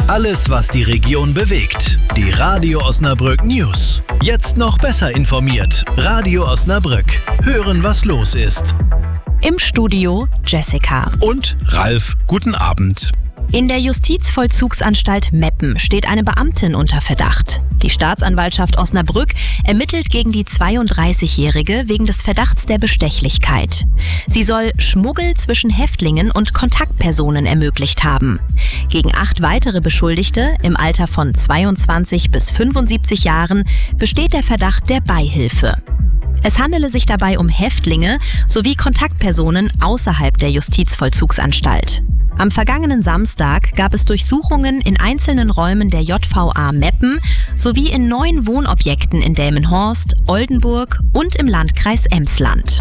Alles, was die Region bewegt. Die Radio Osnabrück News. Jetzt noch besser informiert. Radio Osnabrück. Hören, was los ist. Im Studio Jessica. Und Ralf, guten Abend. In der Justizvollzugsanstalt Meppen steht eine Beamtin unter Verdacht. Die Staatsanwaltschaft Osnabrück ermittelt gegen die 32-Jährige wegen des Verdachts der Bestechlichkeit. Sie soll Schmuggel zwischen Häftlingen und Kontaktpersonen ermöglicht haben. Gegen 8 weitere Beschuldigte im Alter von 22 bis 75 Jahren besteht der Verdacht der Beihilfe. Es handele sich dabei um Häftlinge sowie Kontaktpersonen außerhalb der Justizvollzugsanstalt. Am vergangenen Samstag gab es Durchsuchungen in einzelnen Räumen der JVA Meppen sowie in 9 Wohnobjekten in Delmenhorst, Oldenburg und im Landkreis Emsland.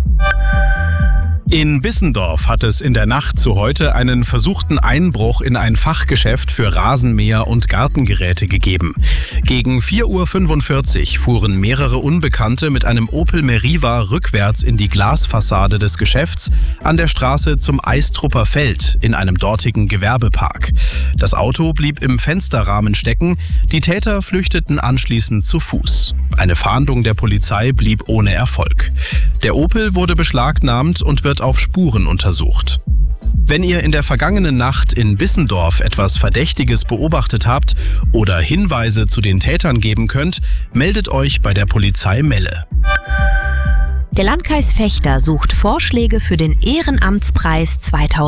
In Bissendorf hat es in der Nacht zu heute einen versuchten Einbruch in ein Fachgeschäft für Rasenmäher und Gartengeräte gegeben. Gegen 4:45 Uhr fuhren mehrere Unbekannte mit einem Opel Meriva rückwärts in die Glasfassade des Geschäfts an der Straße zum Eistrupper Feld in einem dortigen Gewerbepark. Das Auto blieb im Fensterrahmen stecken, die Täter flüchteten anschließend zu Fuß. Eine Fahndung der Polizei blieb ohne Erfolg. Der Opel wurde beschlagnahmt und wird auf Spuren untersucht. Wenn ihr in der vergangenen Nacht in Bissendorf etwas Verdächtiges beobachtet habt oder Hinweise zu den Tätern geben könnt, meldet euch bei der Polizei Melle. Der Landkreis Vechta sucht Vorschläge für den Ehrenamtspreis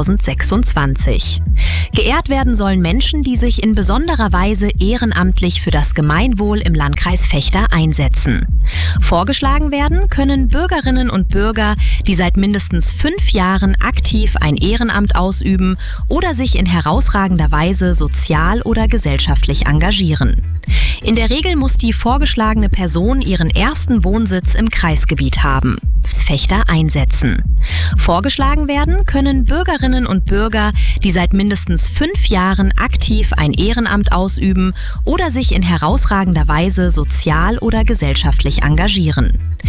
2026. Geehrt werden sollen Menschen, die sich in besonderer Weise ehrenamtlich für das Gemeinwohl im Landkreis Vechta einsetzen. Vorgeschlagen werden können Bürgerinnen und Bürger, die seit mindestens 5 Jahren aktiv ein Ehrenamt ausüben oder sich in herausragender Weise sozial oder gesellschaftlich engagieren. In der Regel muss die vorgeschlagene Person ihren ersten Wohnsitz im Kreisgebiet haben. Vechta einsetzen. Vorgeschlagen werden können Bürgerinnen und Bürger, die seit mindestens 5 Jahren aktiv ein Ehrenamt ausüben oder sich in herausragender Weise sozial oder gesellschaftlich engagieren.